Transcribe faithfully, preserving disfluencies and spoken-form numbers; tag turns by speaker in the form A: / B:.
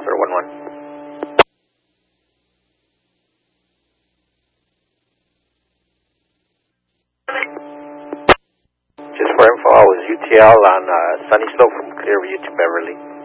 A: sir, one one. Just for info, I was U T L on uh, Sunny Slope from Clearview to Beverly.